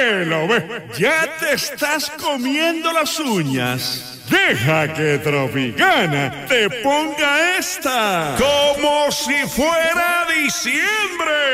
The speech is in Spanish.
Velo, ve. Ya te estás comiendo las uñas. Deja que Tropicana te ponga esta como si fuera diciembre.